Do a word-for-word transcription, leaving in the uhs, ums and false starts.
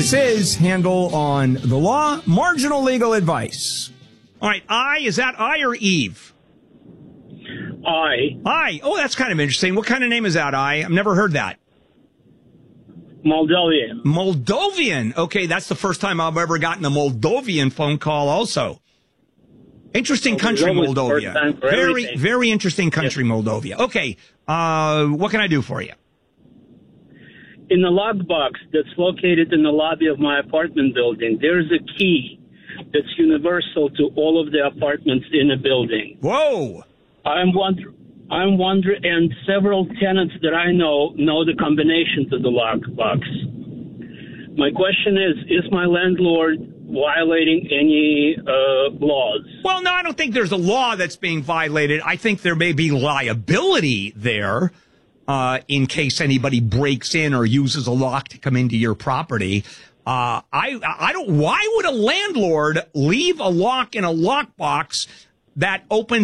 This is Handel on the Law, marginal legal advice. All right, I, is that I or Eve? I. I. Oh, that's kind of interesting. What kind of name is that, I? I've never heard that. Moldovan. Moldovan. Okay, that's the first time I've ever gotten a Moldovan phone call also. Interesting country, Moldova. Very, very interesting country, yes. Moldova. Okay, uh, what can I do for you? In the lockbox that's located in the lobby of my apartment building, there's a key that's universal to all of the apartments in the building. Whoa! I'm wondering, I'm wondering, and several tenants that I know know the combination to the lockbox. My question is, is my landlord violating any uh, laws? Well, no, I don't think there's a law that's being violated. I think there may be liability there. Uh, in case anybody breaks in or uses a lock to come into your property. Uh, I, I don't, why would a landlord leave a lock in a lockbox that opens